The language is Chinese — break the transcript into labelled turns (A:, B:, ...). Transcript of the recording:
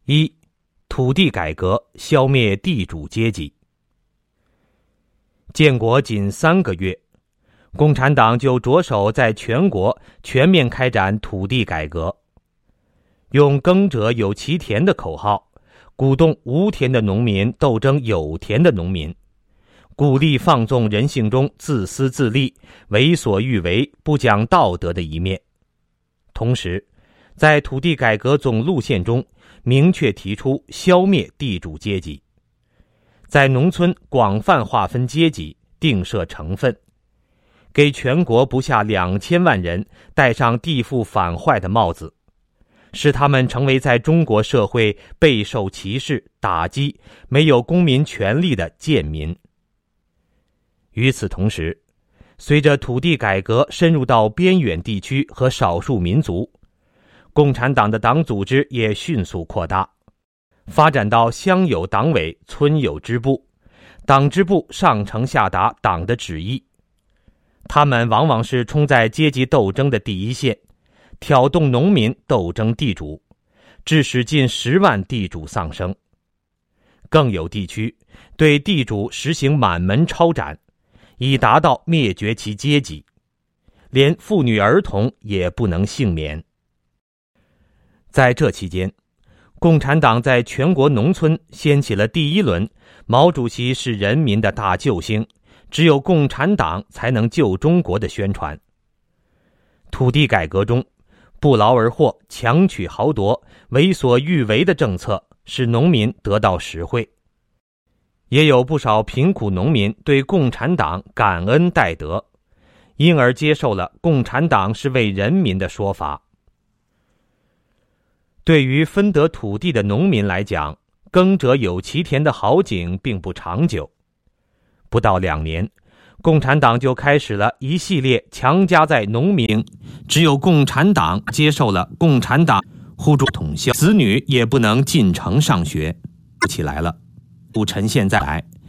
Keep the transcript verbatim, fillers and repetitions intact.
A: 一、土地改革，消灭地主阶级。建国仅三个月，共产党就着手在全国全面开展土地改革，用耕者有其田的口号，鼓动无田的农民斗争有田的农民，鼓励放纵人性中自私自利、为所欲为、不讲道德的一面。同时，在土地改革总路线中，明确提出消灭地主阶级，在农村广泛划分阶级，定设成分，给全国不下两千万人戴上地富反坏的帽子，使他们成为在中国社会备受歧视、打击、没有公民权利的贱民。与此同时，随着土地改革深入到边远地区和少数民族，共产党的党组织也迅速扩大，发展到乡有党委，村有支部，党支部上承下达党的旨意。他们往往是冲在阶级斗争的第一线，挑动农民斗争地主，致使近十万地主丧生。更有地区对地主实行满门抄斩，以达到灭绝其阶级，连妇女儿童也不能幸免。在这期间，共产党在全国农村掀起了第一轮毛主席是人民的大救星，只有共产党才能救中国的宣传。土地改革中，不劳而获、强取豪夺、为所欲为的政策使农民得到实惠，也有不少贫苦农民对共产党感恩戴德，因而接受了共产党是为人民的说法。对于分得土地的农民来讲，耕者有其田的好景并不长久。不到两年，共产党就开始了一系列强加在农民，只有共产党接受了共产党呼诸统校，子女也不能进城上学起来了，不呈现在来。